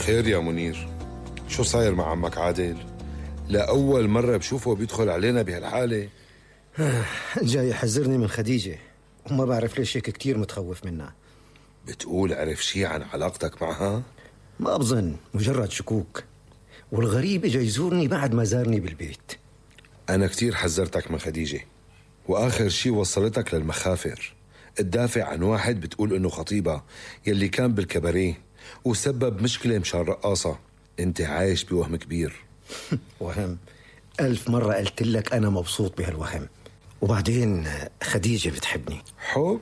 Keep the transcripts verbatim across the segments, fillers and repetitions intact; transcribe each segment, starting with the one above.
خير يا منير، شو صاير مع عمك عادل؟ لأول مرة بشوفه بيدخل علينا بهالحالة. جاي يحذرني من خديجة وما بعرف ليش هيك كتير متخوف منها. بتقول عرف شي عن علاقتك معها؟ ما بظن، مجرد شكوك. والغريب اجا يزورني بعد ما زارني بالبيت. أنا كتير حذرتك من خديجة، وآخر شي وصلتك للمخافر تدافع عن واحد بتقول إنه خطيبها يلي كان بالكباريه وسبب مشكلة مشان رقاصة. أنت عايش بوهم كبير. وهم؟ ألف مرة قلت لك أنا مبسوط بهالوهم. وبعدين خديجة بتحبني. حب؟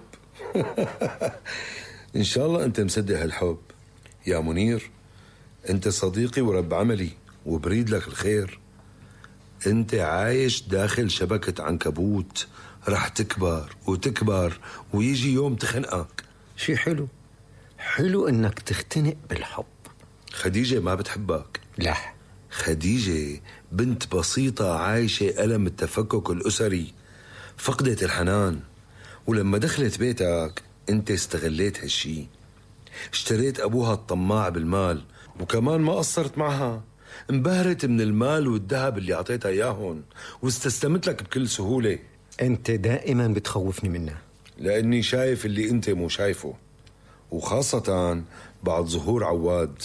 إن شاء الله أنت مصدق هالحب يا منير. أنت صديقي ورب عملي وبريد لك الخير. أنت عايش داخل شبكة عنكبوت رح تكبر وتكبر ويجي يوم تخنقك. شي حلو، حلو إنك تختنق بالحب. خديجة ما بتحبك. لا، خديجة بنت بسيطة عايشة ألم التفكك الأسري، فقدت الحنان، ولما دخلت بيتك أنت استغليت هالشي. اشتريت أبوها الطماع بالمال وكمان ما قصرت معها. انبهرت من المال والذهب اللي أعطيتها إياهن واستسلمت لك بكل سهولة. أنت دائما بتخوفني منها لأني شايف اللي أنت مو شايفه، وخاصة بعد ظهور عواد.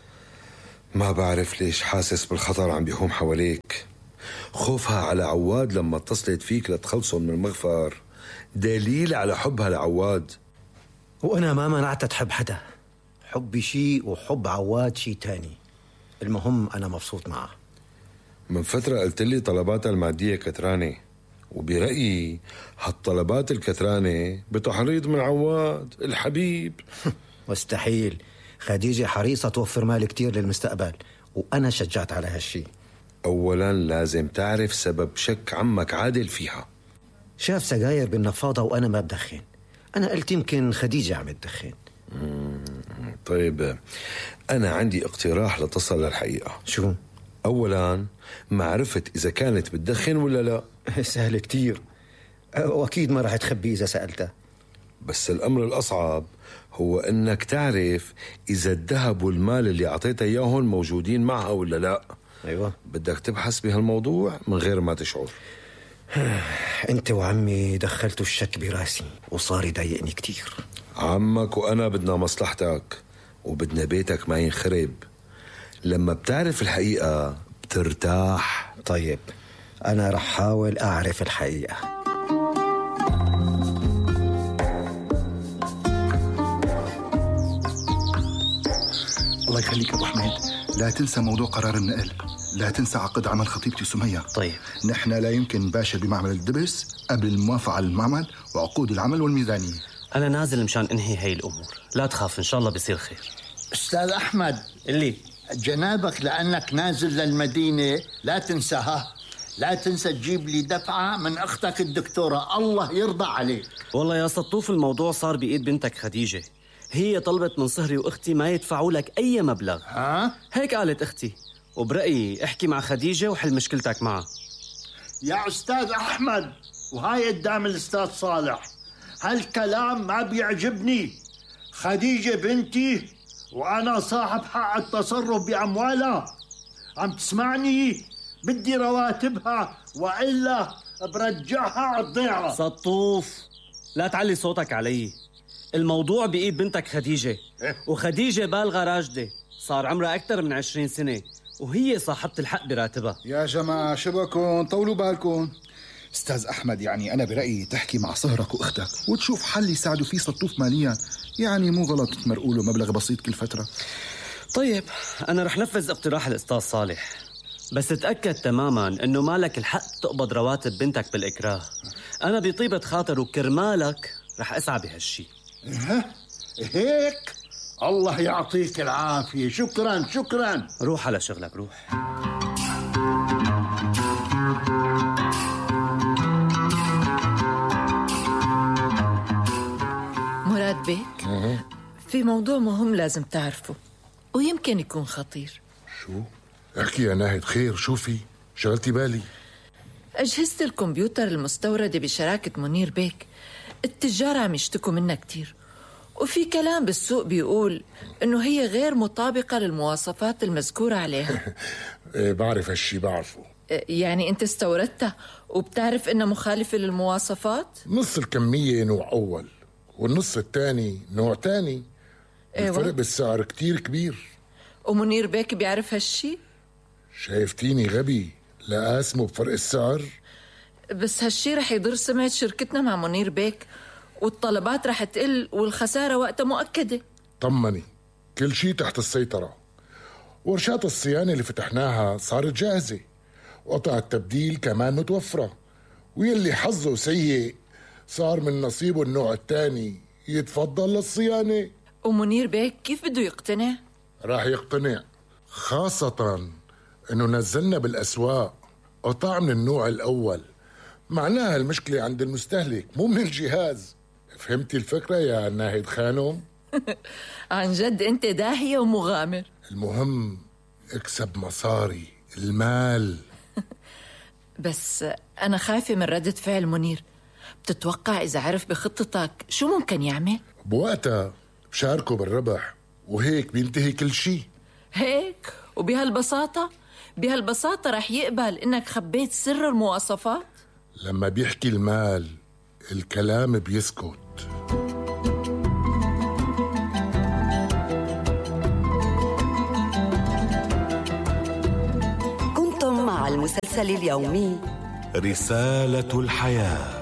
ما بعرف ليش حاسس بالخطر عم بيهوم حواليك. خوفها على عواد لما اتصلت فيك لتخلصهم من المغفر دليل على حبها لعواد. وأنا ما منعتها تحب حدا. حبي شي وحب عواد شي تاني. المهم أنا مبسوط معها. من فترة قلت لي طلباتها المادية كترانة، وبرأيي هالطلبات الكترانة بتحريض من عواد الحبيب. مستحيل. خديجة حريصة توفر مال كتير للمستقبل، وأنا شجعت على هالشي. أولا لازم تعرف سبب شك عمك عادل فيها. شاف سجاير بالنفاضة وأنا ما بدخن. أنا قلت يمكن خديجة عم تدخن. طيب أنا عندي اقتراح لتصل للحقيقة. شو؟ أولا معرفة إذا كانت بتدخن ولا لا. سهل كتير، وأكيد ما رح تخبي إذا سألتها. بس الأمر الأصعب هو أنك تعرف إذا الذهب والمال اللي أعطيتها إياهن موجودين معها ولا لا. أيوة، بدك تبحث بهالموضوع من غير ما تشعر. أنت وعمي دخلتوا الشك براسي وصار يضايقني كتير. عمك وأنا بدنا مصلحتك وبدنا بيتك ما ينخرب. لما بتعرف الحقيقة بترتاح. طيب أنا رح حاول أعرف الحقيقة. الله يخليك أبو حميد، لا تنسى موضوع قرار النقل، لا تنسى عقد عمل خطيبتي سمية. طيب نحن لا يمكن نباشر بمعمل الدبس قبل الموافقة على المعمل وعقود العمل والميزانية. أنا نازل مشان أنهي هاي الأمور، لا تخاف إن شاء الله بيصير خير. أستاذ أحمد، اللي جنابك لأنك نازل للمدينة لا تنساها، لا تنسى تجيب لي دفعة من أختك الدكتورة، الله يرضى عليك. والله يا سطوف الموضوع صار بإيد بنتك خديجة، هي طلبت من صهري وأختي ما يدفعوا لك أي مبلغ. ها؟ هيك قالت أختي، وبرأيي احكي مع خديجة وحل مشكلتك معها. يا أستاذ أحمد، وهاي قدام الأستاذ صالح، هالكلام ما بيعجبني. خديجة بنتي وأنا صاحب حق التصرف بأموالها. عم تسمعني؟ بدي رواتبها وإلا برجعها على الضيعة. سطوف لا تعلي صوتك علي، الموضوع بإيد بنتك خديجة، وخديجة بالغة راجدة، صار عمرها أكثر من عشرين سنة وهي صاحبة الحق براتبها. يا جماعة شبكون، طولوا بالكم. استاذ أحمد، يعني أنا برأيي تحكي مع صهرك وأختك وتشوف حل يساعدوا فيه سطوف ماليا. يعني مو غلط تمرقوله مبلغ بسيط كل فترة. طيب أنا رح نفذ اقتراح الأستاذ صالح، بس تأكد تماما أنه مالك الحق تقبض رواتب بنتك بالإكراه. أنا بطيبة خاطر وكرمالك رح أسعى بهالشي. هيك؟ الله يعطيك العافية. شكرا شكرا. روح على شغلك، روح. مراد بيك، في موضوع مهم لازم تعرفه ويمكن يكون خطير. شو؟ احكي يا ناهد، خير؟ شو في؟ شغلتي بالي. أجهزة الكمبيوتر المستوردة بشراكة منير بيك التجار عم يشتكوا منها كتير، وفي كلام بالسوق بيقول إنه هي غير مطابقة للمواصفات المذكورة عليها. إيه بعرف هالشي، بعرفه. يعني أنت استوردتها وبتعرف إنها مخالفة للمواصفات؟ نص الكمية نوع أول والنص الثاني نوع تاني. أيوة. الفرق بالسعر كتير كبير. ومنير بيك بيعرف هالشي؟ شايفتيني غبي لا اسمه بفرق السعر؟ بس هالشي رح يضر سمعة شركتنا مع منير بيك، والطلبات رح تقل والخسارة وقتها مؤكدة. طمني، كل شي تحت السيطرة. ورشات الصيانة اللي فتحناها صارت جاهزة، وقطع التبديل كمان متوفرة، ويلي حظه سيء صار من نصيبه النوع الثاني يتفضل للصيانة. ومنير بيك كيف بده يقتنع؟ راح يقتنع، خاصة انه نزلنا بالاسواق قطع من النوع الاول. معناها المشكلة عند المستهلك مو من الجهاز. فهمتي الفكرة يا ناهد خانم؟ عن جد انت داهية ومغامر. المهم اكسب مصاري، المال. بس انا خايفة من ردة فعل منير. بتتوقع اذا عرف بخطتك شو ممكن يعمل؟ بوقتها بشاركه بالربح وهيك بينتهي كل شيء. هيك؟ وبهالبساطة؟ بهالبساطة رح يقبل انك خبيت سر المواصفات؟ لما بيحكي المال الكلام بيسكت. كنتم مع المسلسل اليومي رسالة الحياة